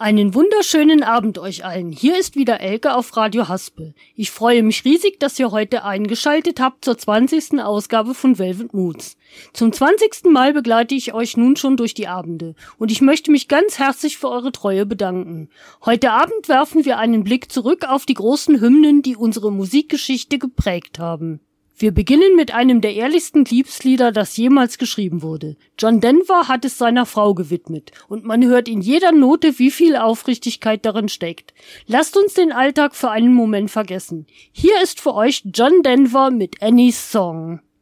Einen wunderschönen Abend euch allen. Hier ist wieder Elke auf Radio Haspel. Ich freue mich riesig, dass ihr heute eingeschaltet habt zur 20. Ausgabe von Velvet Moods. Zum 20. Mal begleite ich euch nun schon durch die Abende und ich möchte mich ganz herzlich für eure Treue bedanken. Heute Abend werfen wir einen Blick zurück auf die großen Hymnen, die unsere Musikgeschichte geprägt haben. Wir beginnen mit einem der ehrlichsten Liebeslieder, das jemals geschrieben wurde. John Denver hat es seiner Frau gewidmet und man hört in jeder Note, wie viel Aufrichtigkeit darin steckt. Lasst uns den Alltag für einen Moment vergessen. Hier ist für euch John Denver mit Annie's Song.